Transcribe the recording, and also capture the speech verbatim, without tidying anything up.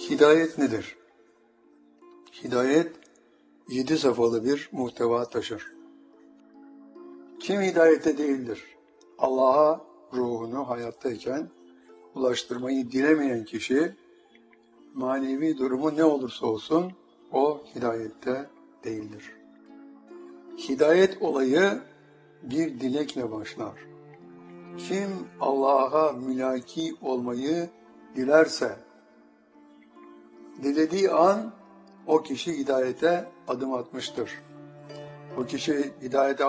Hidayet nedir? Hidayet, yedi safhalı bir muhteva taşır. Kim hidayette değildir? Allah'a ruhunu hayattayken ulaştırmayı dilemeyen kişi, manevi durumu ne olursa olsun, o hidayette değildir. Hidayet olayı bir dilekle başlar. Kim Allah'a mülaki olmayı dilerse, dilediği an o kişi hidayete adım atmıştır. O kişi hidayete